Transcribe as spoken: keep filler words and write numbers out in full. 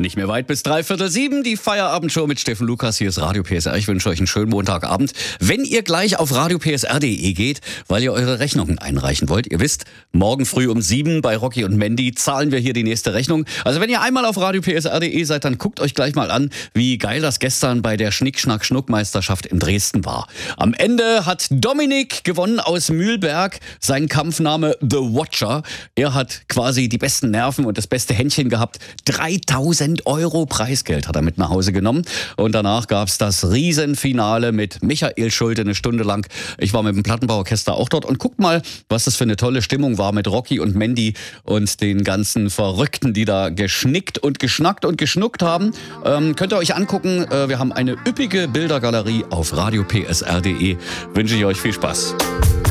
Nicht mehr weit bis dreiviertel sieben, die Feierabendshow mit Steffen Lukas. Hier ist Radio P S R. Ich wünsche euch einen schönen Montagabend. Wenn ihr gleich auf radio p s r punkt d e geht, weil ihr eure Rechnungen einreichen wollt, ihr wisst, morgen früh um sieben bei Rocky und Mandy zahlen wir hier die nächste Rechnung. Also wenn ihr einmal auf radio p s r punkt d e seid, dann guckt euch gleich mal an, wie geil das gestern bei der Schnick-Schnack-Schnuck-Meisterschaft in Dresden war. Am Ende hat Dominik gewonnen aus Mühlberg, sein Kampfname The Watcher. Er hat quasi die besten Nerven und das beste Händchen gehabt. dreitausend Euro Preisgeld hat er mit nach Hause genommen. Und danach gab es das Riesenfinale mit Michael Schulte eine Stunde lang. Ich war mit dem Plattenbauorchester auch dort und guckt mal, was das für eine tolle Stimmung war mit Rocky und Mandy und den ganzen Verrückten, die da geschnickt und geschnackt und geschnuckt haben. Ähm, könnt ihr euch angucken. Äh, wir haben eine üppige Bildergalerie auf radio p s r punkt d e. Wünsche ich euch viel Spaß.